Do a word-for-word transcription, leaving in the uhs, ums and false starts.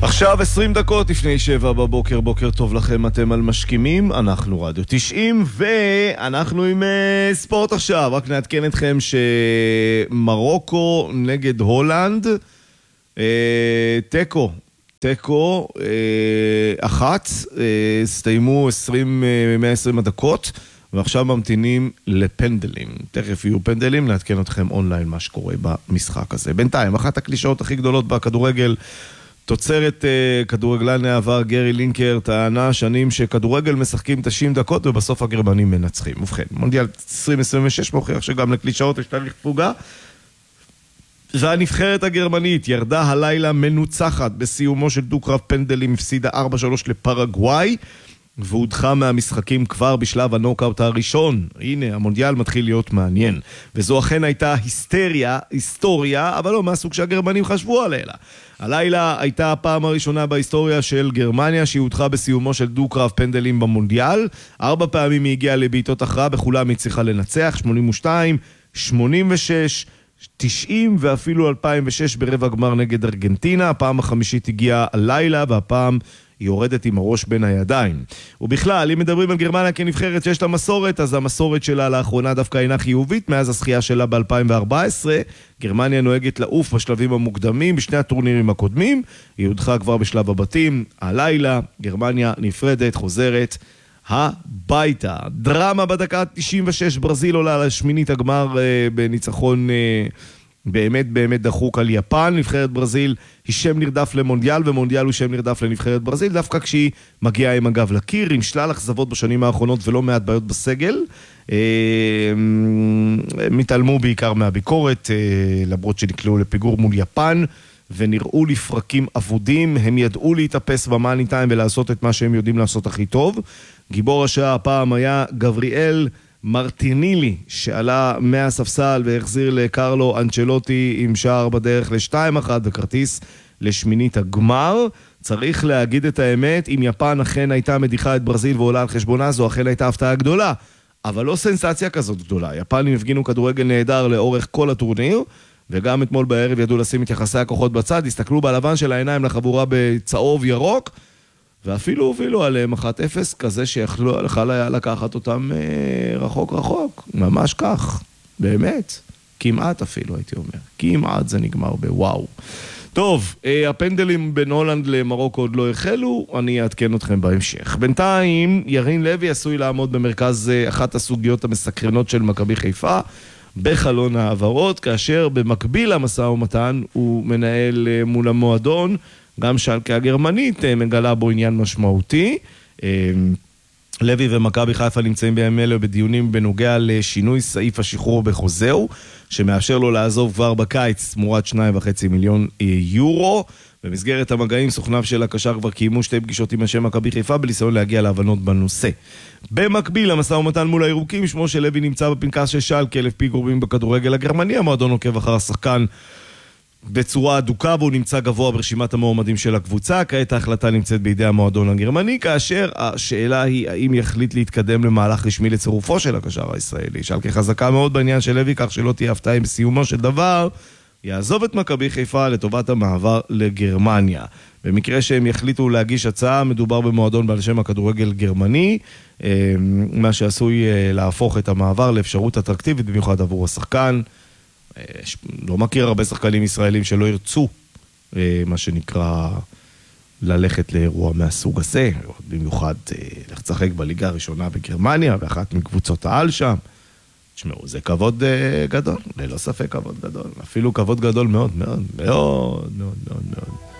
עכשיו עשרים דקות לפני שבע בבוקר, בוקר טוב לכם, אתם על משכימים, אנחנו רדיו תשעים, ואנחנו עם uh, ספורט עכשיו. רק נעדכן אתכם שמרוקו נגד הולנד, uh, טקו, טקו, uh, אחת, uh, סתיימו עשרים, uh, מאה ועשרים הדקות, ועכשיו ממתינים לפנדלים. תכף יהיו פנדלים, נעדכן אתכם אונליין מה שקורה במשחק הזה. בינתיים, אחת הקלישאות הכי גדולות בכדורגל, תוצרת uh, כדורגלן העבר גרי לינקר טענה שנים שכדורגל משחקים תשעים דקות ובסוף הגרמנים מנצחים. ובכן, מונדיאל עשרים עשרים ושש מוכיח שגם לקלישאות יש תהליך תפוגה. והנבחרת הגרמנית ירדה הלילה מנוצחת בסיומו של דו-קרב פנדלים, הפסידה ארבע שלוש לפרגוואי, והודחה מהמשחקים כבר בשלב הנוקאוט הראשון. הנה, המונדיאל מתחיל להיות מעניין. וזו אכן הייתה היסטריה, היסטוריה, אבל לא מהסוג שהגרמנים חשבו עליה. הלילה הייתה הפעם הראשונה בהיסטוריה של גרמניה שהיא הודחה בסיומו של דו-קרב פנדלים במונדיאל. ארבע פעמים היא הגיעה לבעיטות הכרעה, בכולם היא צריכה לנצח, שמונים ושתיים, שמונים ושש, תשעים ואפילו אלפיים ושש ברבע גמר נגד ארגנטינה. הפעם החמישית הגיעה הלילה, והפעם היא יורדת עם הראש בין הידיים. ובכלל, אם מדברים על גרמניה כנבחרת שיש לה מסורת, אז המסורת שלה לאחרונה דווקא אינה חיובית. מאז הזכייה שלה ב-אלפיים וארבע עשרה, גרמניה נוהגת לעוף בשלבים המוקדמים בשני הטורנירים הקודמים. היא הודחה כבר בשלב הבתים. הלילה, גרמניה נפרדת, חוזרת הביתה. דרמה בדקה תשעים ושש, ברזיל עולה לשמינית הגמר אה, בניצחון אה, באמת באמת דחוק על יפן. נבחרת ברזיל היא שם נרדף למונדיאל, ומונדיאל הוא שם נרדף לנבחרת ברזיל, דווקא כשהיא מגיעה עם הגב לקיר, עם שלל אכזבות בשנים האחרונות ולא מעט בעיות בסגל. הם התעלמו בעיקר מהביקורת, למרות שנקלעו לפיגור מול יפן, ונראו לפרקים אבודים. הם ידעו להתאפס במאני טיים ולעשות את מה שהם יודעים לעשות הכי טוב. גיבור השעה הפעם היה גבריאל מרטינילי, שעלה מהספסל והחזיר לקרלו אנצ'לוטי עם שער בדרך ל-שתיים אחת וכרטיס לשמינית הגמר. צריך להגיד את האמת, אם יפן אכן הייתה מדיחה את ברזיל ועולה על חשבונה, זו אכן הייתה הפתעה גדולה, אבל לא סנסציה כזאת גדולה. יפנים הפגינו כדורגל נהדר לאורך כל הטורניר, וגם אתמול בערב ידעו לשים את יחסי הכוחות בצד, הסתכלו בלבן של העיניים לחבורה בצהוב ירוק, ואפילו הובילו עליהם אחת אפס, כזה שיכול היה לקחת אותם אה, רחוק רחוק, ממש כך, באמת, כמעט אפילו הייתי אומר, כמעט זה נגמר בוואו. טוב, אה, הפנדלים בין הולנד למרוקו עוד לא החלו, אני אעדכן אתכם בהמשך. בינתיים, ירין לוי עשוי לעמוד במרכז אה, אחת הסוגיות המסקרנות של מכבי חיפה, בחלון העברות, כאשר במקביל למשא ומתן הוא מנהל אה, מול המועדון, גם שלקה הגרמנית מגלה בו עניין משמעותי. לוי ומכבי חיפה נמצאים בימים אלה בדיונים בנוגע לשינוי סעיף השחרור בחוזהו, שמאפשר לו לעזוב כבר בקיץ תמורת שניים וחצי מיליון יורו. במסגרת המגעים סוכניו של הקשר כבר קיימו שתי פגישות עם אנשי מכבי חיפה בניסיון להגיע להבנות בנושא. במקביל המשא ומתן מול הירוקים, שמו של לוי נמצא בפנקס של שלקה לפי גורמים בכדורגל הגרמני. המועדון עוקב אחר השחקן בצורה אדוקה, והוא נמצא גבוה ברשימת המועמדים של הקבוצה. כעת ההחלטה נמצאת בידי המועדון הגרמני, כאשר השאלה היא האם יחליט להתקדם למהלך רשמי לצירופו של הקשר הישראלי. שלקה חזקה מאוד בעניין של לוי, כך שלא תהיה הפתעה אם בסיומו של דבר יעזוב את מכבי חיפה לטובת המעבר לגרמניה. במקרה שהם יחליטו להגיש הצעה, מדובר במועדון בעל שם הכדורגל גרמני, מה שעשוי להפוך את המעבר לאפשרות אטרקטיבית במיוחד עבור השחקן. לא מכיר הרבה שחקנים ישראלים שלא ירצו, מה שנקרא, ללכת לאירוע מהסוג הזה, במיוחד לשחק בליגה הראשונה בגרמניה, ואחת מקבוצות העל שם. תשמעו, זה כבוד גדול, ללא ספק כבוד גדול, אפילו כבוד גדול מאוד מאוד מאוד מאוד מאוד מאוד.